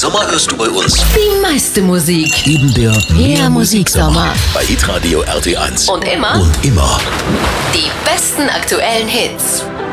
Sommer hörst du bei uns Die meiste Musik. eben der Ja, Musiksommer. bei Hitradio RT1. Und immer Und immer. die besten aktuellen Hits.